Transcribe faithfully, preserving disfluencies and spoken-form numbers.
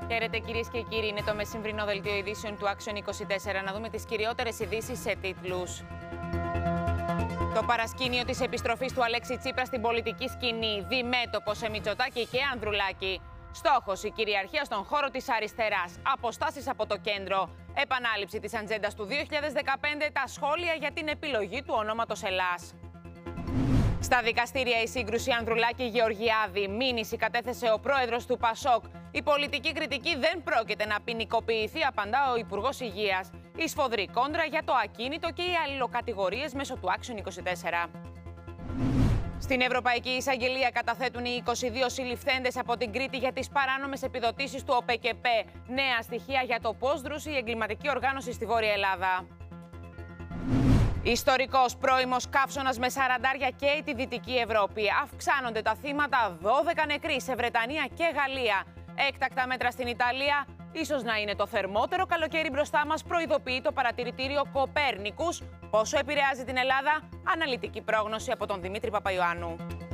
Χαίρετε κυρίες και κύριοι, είναι το μεσημβρινό δελτίο ειδήσεων του Action είκοσι τέσσερα. Να δούμε τις κυριότερες ειδήσεις σε τίτλους. Το παρασκήνιο της επιστροφής του Αλέξη Τσίπρα στην πολιτική σκηνή, διμέτωπο σε Μητσοτάκη και Ανδρουλάκη. Στόχος η κυριαρχία στον χώρο της αριστεράς, αποστάσεις από το κέντρο, επανάληψη της ατζέντας του δύο χιλιάδες δεκαπέντε, τα σχόλια για την επιλογή του ονόματος Ελλάς. Στα δικαστήρια η σύγκρουση Ανδρουλάκη-Γεωργιάδη. Μήνυση κατέθεσε ο πρόεδρος του Πασόκ. Η πολιτική κριτική δεν πρόκειται να ποινικοποιηθεί, απαντά ο Υπουργός Υγείας. Η σφοδρή κόντρα για το ακίνητο και οι αλληλοκατηγορίες μέσω του Action είκοσι τέσσερα. Στην Ευρωπαϊκή Εισαγγελία καταθέτουν οι είκοσι δύο συλληφθέντες από την Κρήτη για τις παράνομες επιδοτήσεις του ΟΠΕΚΕΠΕ. Νέα στοιχεία για το πώς δρούσε η εγκληματική οργάνωση στη Βόρεια Ελλάδα. Ιστορικός πρώιμος καύσωνας με σαραντάρια καίει τη Δυτική Ευρώπη. Αυξάνονται τα θύματα, δώδεκα νεκροί σε Βρετανία και Γαλλία. Έκτακτα μέτρα στην Ιταλία. Ίσως να είναι το θερμότερο καλοκαίρι μπροστά μας, προειδοποιεί το παρατηρητήριο Κοπέρνικους. Πόσο επηρεάζει την Ελλάδα, αναλυτική πρόγνωση από τον Δημήτρη Παπαϊωάννου.